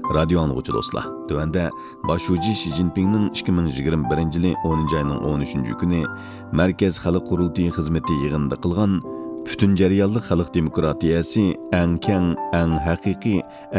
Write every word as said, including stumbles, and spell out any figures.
Radio anlıqçı dostlar. Tövəndə başçı Xi Jinpingning ikki ming yigirma birinchi yili o'ninchi ayning o'n uchinchi kuni Markaz Xalq Qurultiyi xizmati yig'inida qilgan butun jarayonli xalq demokratiyasi eng keng, eng haqiqiy